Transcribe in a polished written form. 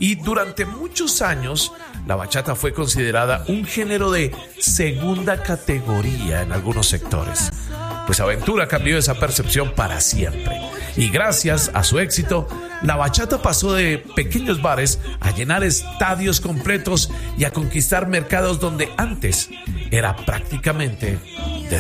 y durante muchos años la bachata fue considerada un género de segunda categoría en algunos sectores. Pues Aventura cambió esa percepción para siempre. Y gracias a su éxito, la bachata pasó de pequeños bares a llenar estadios completos y a conquistar mercados donde antes era prácticamente